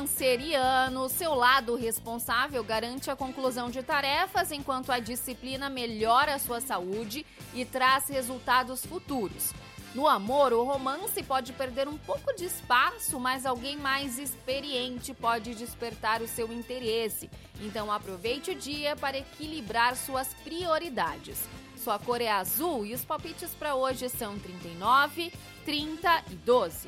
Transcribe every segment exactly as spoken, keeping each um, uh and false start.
canceriano, seu lado responsável garante a conclusão de tarefas, enquanto a disciplina melhora a sua saúde e traz resultados futuros. No amor, o romance pode perder um pouco de espaço, mas alguém mais experiente pode despertar o seu interesse. Então aproveite o dia para equilibrar suas prioridades. Sua cor é azul e os palpites para hoje são trinta e nove, trinta e doze.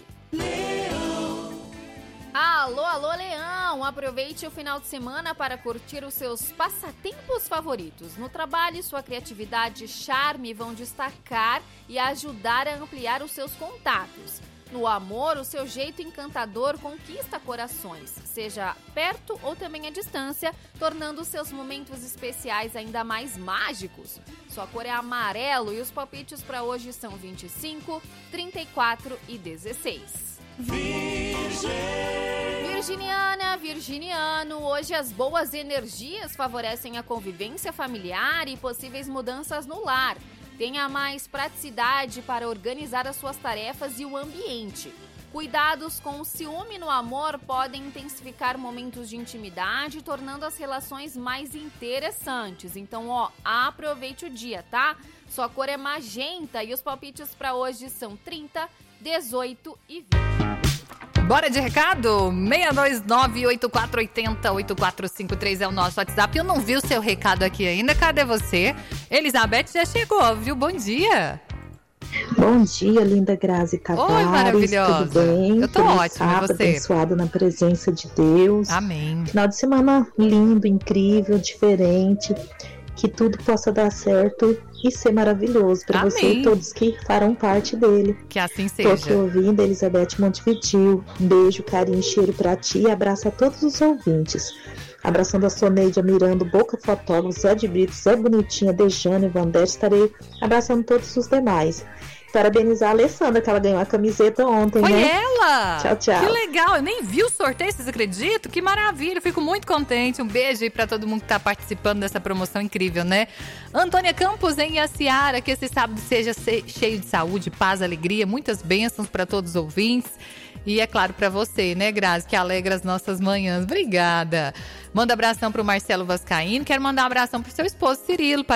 Leão. Alô, alô, Leão! Aproveite o final de semana para curtir os seus passatempos favoritos. No trabalho, sua criatividade e charme vão destacar e ajudar a ampliar os seus contatos. No amor, o seu jeito encantador conquista corações, seja perto ou também à distância, tornando seus momentos especiais ainda mais mágicos. Sua cor é amarelo e os palpites para hoje são vinte e cinco, trinta e quatro e dezesseis. Virgem. Virginiana, virginiano, hoje as boas energias favorecem a convivência familiar e possíveis mudanças no lar. Tenha mais praticidade para organizar as suas tarefas e o ambiente. Cuidados com o ciúme no amor podem intensificar momentos de intimidade, tornando as relações mais interessantes. Então, ó, aproveite o dia, tá? Sua cor é magenta e os palpites para hoje são trinta, dezoito e vinte. Bora de recado? seis dois nove, oito quatro oito zero, oito quatro cinco três é o nosso WhatsApp. Eu não vi o seu recado aqui ainda. Cadê você? Elizabeth já chegou, viu? Bom dia. Bom dia, linda Grazi Tavares. Oi, maravilhosa. Tudo bem? Eu tô Feliz ótima, sábado, e você? abençoado na presença de Deus. Amém. Final de semana lindo, incrível, diferente. Que tudo possa dar certo e ser maravilhoso para você e todos que farão parte dele. Que assim Tô seja. aqui ouvindo, Elizabeth Montevidil. Um beijo, carinho, cheiro pra ti e abraço a todos os ouvintes. Abraçando a Soneide, Mirando, Boca Fotógrafo, Zé de Brito, Zé Bonitinha, Dejane, Vandete. Estarei abraçando todos os demais. Parabenizar a Alessandra, que ela ganhou a camiseta ontem, Foi né? ela! Tchau, tchau. Que legal, eu nem vi o sorteio, vocês acreditam? Que maravilha, fico muito contente. Um beijo aí pra todo mundo que tá participando dessa promoção incrível, né? Antônia Campos em Iaciara, que esse sábado seja cheio de saúde, paz, alegria, muitas bênçãos pra todos os ouvintes. E é claro pra você, né, Grazi, que alegra as nossas manhãs. Obrigada. Manda abração pro Marcelo Vascaíno. Quero mandar um abração pro seu esposo Cirilo.